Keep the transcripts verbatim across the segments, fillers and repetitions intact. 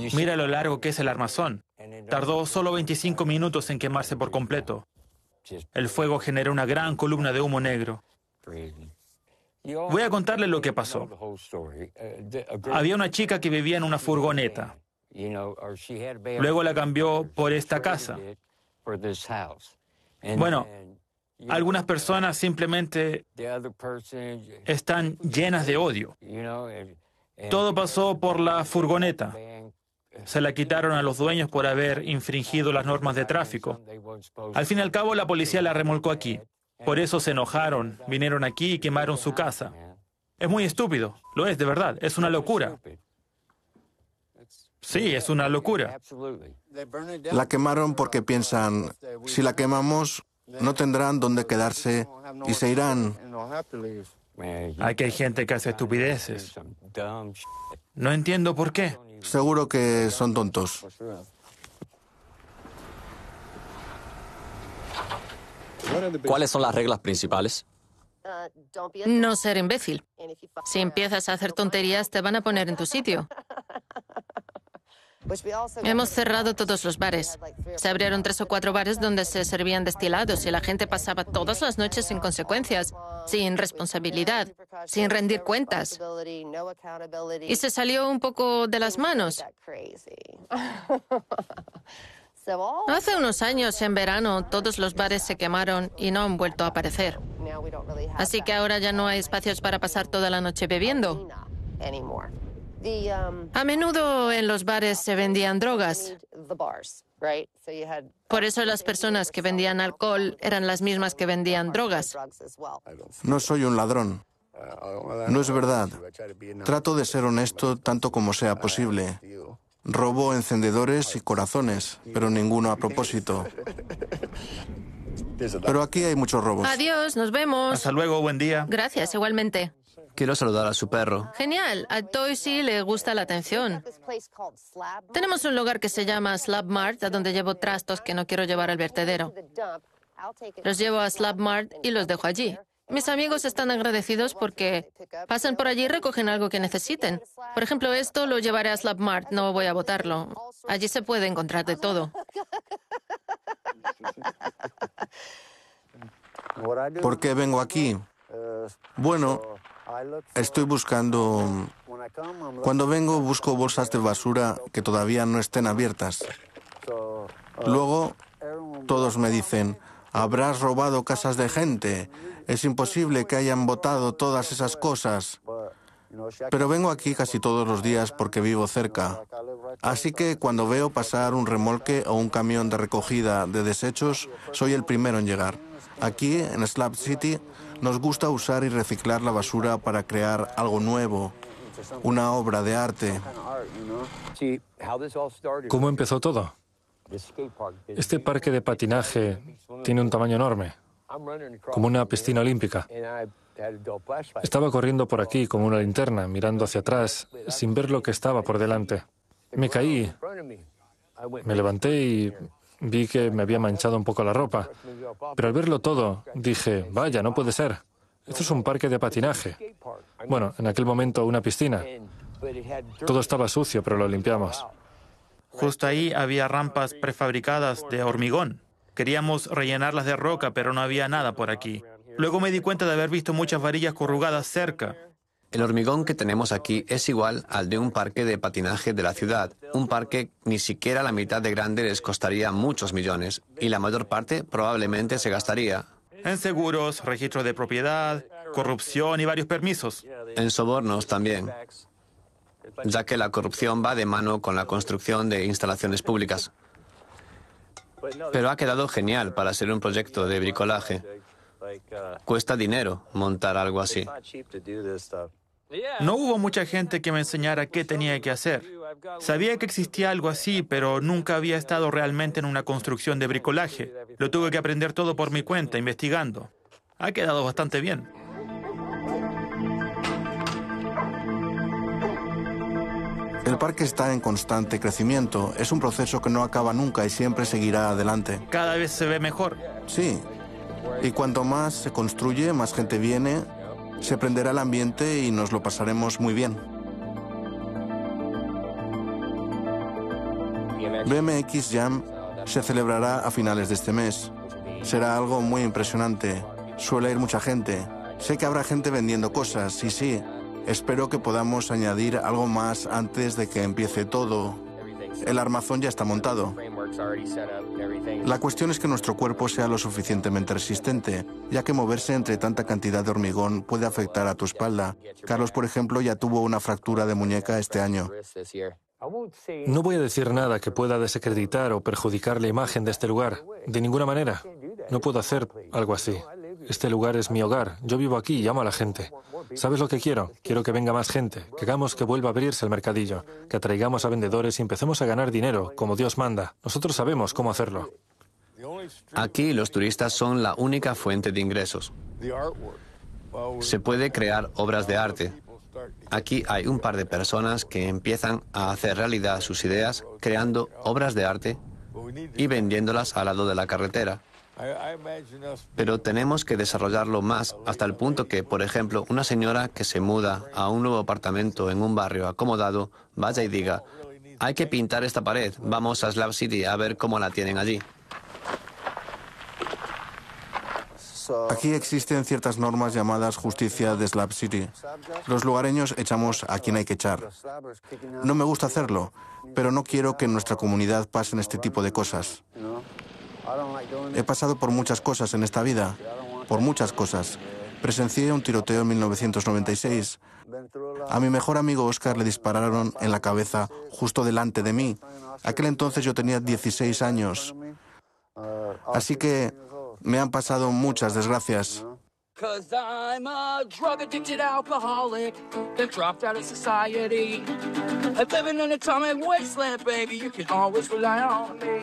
Mira lo largo que es el armazón. Tardó solo veinticinco minutos en quemarse por completo. El fuego generó una gran columna de humo negro. Voy a contarle lo que pasó. Había una chica que vivía en una furgoneta. Luego la cambió por esta casa. Bueno, algunas personas simplemente están llenas de odio. Todo pasó por la furgoneta. Se la quitaron a los dueños por haber infringido las normas de tráfico. Al fin y al cabo, la policía la remolcó aquí. Por eso se enojaron, vinieron aquí y quemaron su casa. Es muy estúpido, lo es de verdad, es una locura. Sí, es una locura. La quemaron porque piensan, si la quemamos, no tendrán dónde quedarse y se irán. Aquí hay gente que hace estupideces. No entiendo por qué. Seguro que son tontos. ¿Cuáles son las reglas principales? No ser imbécil. Si empiezas a hacer tonterías, te van a poner en tu sitio. Hemos cerrado todos los bares. Se abrieron tres o cuatro bares donde se servían destilados y la gente pasaba todas las noches sin consecuencias, sin responsabilidad, sin rendir cuentas. Y se salió un poco de las manos. Hace unos años, en verano, todos los bares se quemaron y no han vuelto a aparecer. Así que ahora ya no hay espacios para pasar toda la noche bebiendo. A menudo en los bares se vendían drogas. Por eso las personas que vendían alcohol eran las mismas que vendían drogas. No soy un ladrón. No es verdad. Trato de ser honesto tanto como sea posible. Robo encendedores y corazones, pero ninguno a propósito. Pero aquí hay muchos robos. Adiós, nos vemos. Hasta luego, buen día. Gracias, igualmente. Quiero saludar a su perro. Genial, a Toysy le gusta la atención. Tenemos un lugar que se llama Slab Mart, a donde llevo trastos que no quiero llevar al vertedero. Los llevo a Slab Mart y los dejo allí. Mis amigos están agradecidos porque pasan por allí y recogen algo que necesiten. Por ejemplo, esto lo llevaré a Slab Mart, no voy a botarlo. Allí se puede encontrar de todo. ¿Por qué vengo aquí? Bueno, estoy buscando... Cuando vengo busco bolsas de basura que todavía no estén abiertas. Luego, todos me dicen, habrás robado casas de gente. Es imposible que hayan botado todas esas cosas. Pero vengo aquí casi todos los días porque vivo cerca. Así que cuando veo pasar un remolque o un camión de recogida de desechos, soy el primero en llegar. Aquí, en Slab City, nos gusta usar y reciclar la basura para crear algo nuevo, una obra de arte. ¿Cómo empezó todo? Este parque de patinaje tiene un tamaño enorme, como una piscina olímpica. Estaba corriendo por aquí como una linterna, mirando hacia atrás, sin ver lo que estaba por delante. Me caí, me levanté y vi que me había manchado un poco la ropa. Pero al verlo todo, dije, vaya, no puede ser. Esto es un parque de patinaje. Bueno, en aquel momento una piscina. Todo estaba sucio, pero lo limpiamos. Justo ahí había rampas prefabricadas de hormigón. Queríamos rellenarlas de roca, pero no había nada por aquí. Luego me di cuenta de haber visto muchas varillas corrugadas cerca. El hormigón que tenemos aquí es igual al de un parque de patinaje de la ciudad. Un parque ni siquiera la mitad de grande les costaría muchos millones y la mayor parte probablemente se gastaría en seguros, registros de propiedad, corrupción y varios permisos. En sobornos también, ya que la corrupción va de mano con la construcción de instalaciones públicas. Pero ha quedado genial para ser un proyecto de bricolaje. Cuesta dinero montar algo así. No hubo mucha gente que me enseñara qué tenía que hacer. Sabía que existía algo así, pero nunca había estado realmente en una construcción de bricolaje. Lo tuve que aprender todo por mi cuenta, investigando. Ha quedado bastante bien. El parque está en constante crecimiento. Es un proceso que no acaba nunca y siempre seguirá adelante. Cada vez se ve mejor. Sí. Y cuanto más se construye, más gente viene, se prenderá el ambiente y nos lo pasaremos muy bien. B M X Jam se celebrará a finales de este mes. Será algo muy impresionante. Suele ir mucha gente. Sé que habrá gente vendiendo cosas, y sí, espero que podamos añadir algo más antes de que empiece todo. El armazón ya está montado. La cuestión es que nuestro cuerpo sea lo suficientemente resistente, ya que moverse entre tanta cantidad de hormigón puede afectar a tu espalda. Carlos, por ejemplo, ya tuvo una fractura de muñeca este año. No voy a decir nada que pueda desacreditar o perjudicar la imagen de este lugar. De ninguna manera. No puedo hacer algo así. Este lugar es mi hogar. Yo vivo aquí y amo a la gente. ¿Sabes lo que quiero? Quiero que venga más gente, que hagamos que vuelva a abrirse el mercadillo, que atraigamos a vendedores y empecemos a ganar dinero, como Dios manda. Nosotros sabemos cómo hacerlo. Aquí los turistas son la única fuente de ingresos. Se puede crear obras de arte. Aquí hay un par de personas que empiezan a hacer realidad sus ideas creando obras de arte y vendiéndolas al lado de la carretera. Pero tenemos que desarrollarlo más hasta el punto que, por ejemplo, una señora que se muda a un nuevo apartamento en un barrio acomodado vaya y diga: hay que pintar esta pared, vamos a Slab City a ver cómo la tienen allí. Aquí existen ciertas normas llamadas justicia de Slab City. Los lugareños echamos a quien hay que echar. No me gusta hacerlo, pero no quiero que en nuestra comunidad pasen este tipo de cosas. He pasado por muchas cosas en esta vida, por muchas cosas. Presencié un tiroteo en mil novecientos noventa y seis. A mi mejor amigo Oscar le dispararon en la cabeza justo delante de mí. Aquel entonces yo tenía dieciséis años. Así que me han pasado muchas desgracias. Cause I'm a drug-addicted alcoholic that dropped out of society. I'm living in an atomic wasteland, baby. You can always rely on me.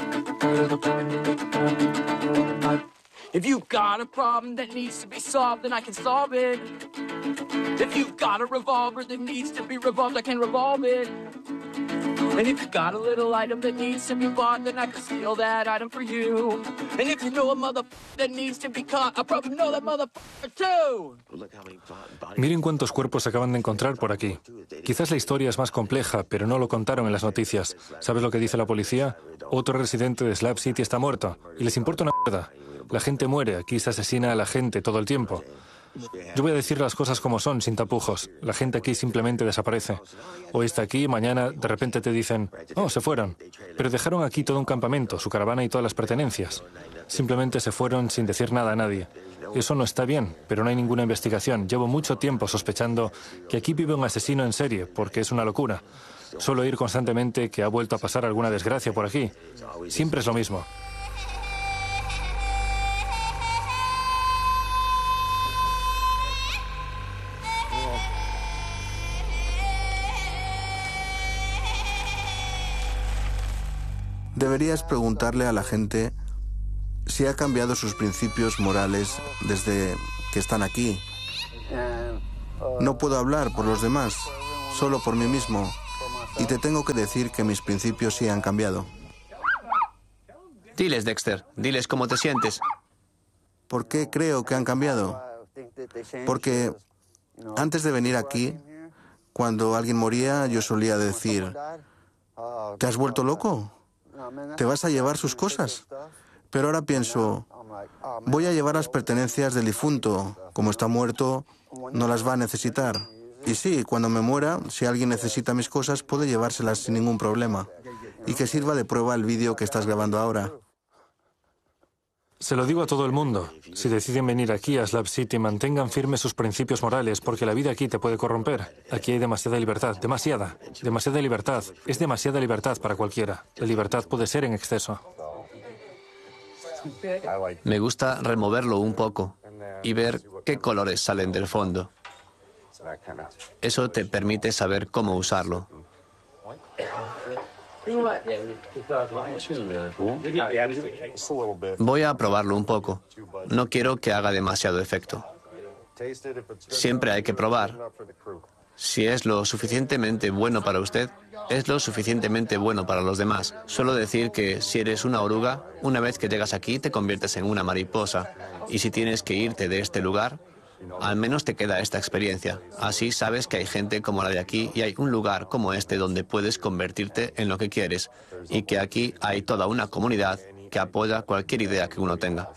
If you've got a problem that needs to be solved, then I can solve it. If you've got a revolver that needs to be revolved, I can revolve it. And if you got a little item that needs to be bought, then I can steal that item for you. And if you know a motherfucker that needs to be caught, I probably know that motherfucker too. Miren cuántos cuerpos se acaban de encontrar por aquí. Quizás la historia es más compleja, pero no lo contaron en las noticias. ¿Sabes lo que dice la policía? Otro residente de Slab City está muerto. Y les importa una mierda. La gente muere. Aquí se asesina a la gente todo el tiempo. Yo voy a decir las cosas como son, sin tapujos. La gente aquí simplemente desaparece. Hoy está aquí, mañana de repente te dicen: oh, se fueron. Pero dejaron aquí todo un campamento, su caravana y todas las pertenencias. Simplemente se fueron sin decir nada a nadie. Eso no está bien, pero no hay ninguna investigación. Llevo mucho tiempo sospechando que aquí vive un asesino en serie, porque es una locura. Suelo oír constantemente que ha vuelto a pasar alguna desgracia por aquí. Siempre es lo mismo. Deberías preguntarle a la gente si ha cambiado sus principios morales desde que están aquí. No puedo hablar por los demás, solo por mí mismo. Y te tengo que decir que mis principios sí han cambiado. Diles, Dexter, diles cómo te sientes. ¿Por qué creo que han cambiado? Porque antes de venir aquí, cuando alguien moría, yo solía decir: ¿te has vuelto loco? ¿Te vas a llevar sus cosas? Pero ahora pienso, voy a llevar las pertenencias del difunto. Como está muerto, no las va a necesitar. Y sí, cuando me muera, si alguien necesita mis cosas, puedo llevárselas sin ningún problema. Y que sirva de prueba el vídeo que estás grabando ahora. Se lo digo a todo el mundo. Si deciden venir aquí a Slab City, mantengan firmes sus principios morales, porque la vida aquí te puede corromper. Aquí hay demasiada libertad, demasiada, demasiada libertad. Es demasiada libertad para cualquiera. La libertad puede ser en exceso. Me gusta removerlo un poco y ver qué colores salen del fondo. Eso te permite saber cómo usarlo. Voy a probarlo un poco. No quiero que haga demasiado efecto. Siempre hay que probar. Si es lo suficientemente bueno para usted, es lo suficientemente bueno para los demás. Suelo decir que si eres una oruga, una vez que llegas aquí te conviertes en una mariposa. Y si tienes que irte de este lugar, Al menos te queda esta experiencia. Así sabes que hay gente como la de aquí y hay un lugar como este donde puedes convertirte en lo que quieres y que aquí hay toda una comunidad que apoya cualquier idea que uno tenga.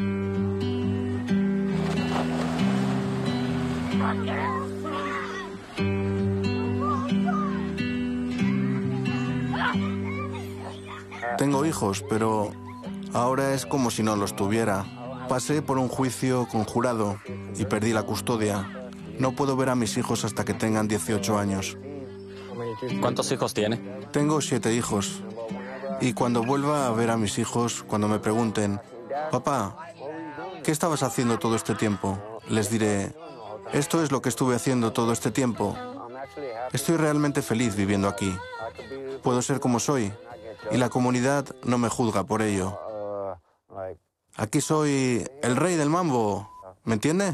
Tengo hijos, pero ahora es como si no los tuviera. Pasé por un juicio conjurado y perdí la custodia. No puedo ver a mis hijos hasta que tengan dieciocho años. ¿Cuántos hijos tiene? Tengo siete hijos. Y cuando vuelva a ver a mis hijos, cuando me pregunten, papá, ¿qué estabas haciendo todo este tiempo? Les diré, esto es lo que estuve haciendo todo este tiempo. Estoy realmente feliz viviendo aquí. Puedo ser como soy y la comunidad no me juzga por ello. Aquí soy el rey del mambo, ¿me entiende?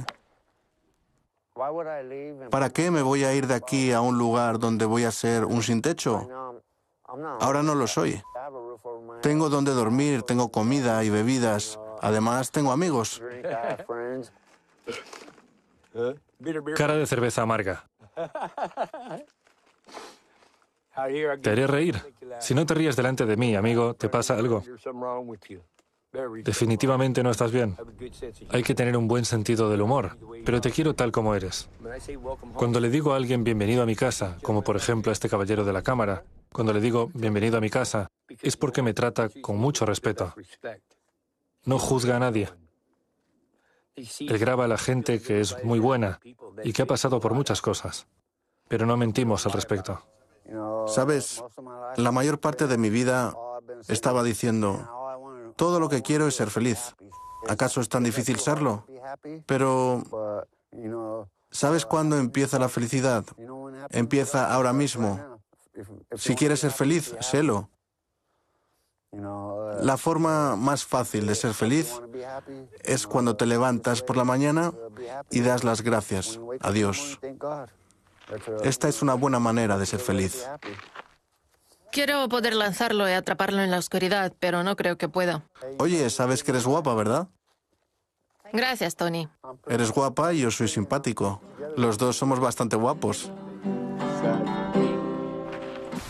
¿Para qué me voy a ir de aquí a un lugar donde voy a ser un sin techo? Ahora no lo soy. Tengo donde dormir, tengo comida y bebidas. Además, tengo amigos. Cara de cerveza amarga. Te haré reír. Si no te ríes delante de mí, amigo, ¿te pasa algo? Definitivamente no estás bien. Hay que tener un buen sentido del humor, pero te quiero tal como eres. Cuando le digo a alguien bienvenido a mi casa, como por ejemplo a este caballero de la cámara, cuando le digo bienvenido a mi casa, es porque me trata con mucho respeto. No juzga a nadie. Él graba a la gente que es muy buena y que ha pasado por muchas cosas, pero no mentimos al respecto. Sabes, la mayor parte de mi vida estaba diciendo, todo lo que quiero es ser feliz. ¿Acaso es tan difícil serlo? Pero, ¿sabes cuándo empieza la felicidad? Empieza ahora mismo. Si quieres ser feliz, sélo. La forma más fácil de ser feliz es cuando te levantas por la mañana y das las gracias a Dios. Esta es una buena manera de ser feliz. Quiero poder lanzarlo y atraparlo en la oscuridad, pero no creo que pueda. Oye, sabes que eres guapa, ¿verdad? Gracias, Tony. Eres guapa y yo soy simpático. Los dos somos bastante guapos.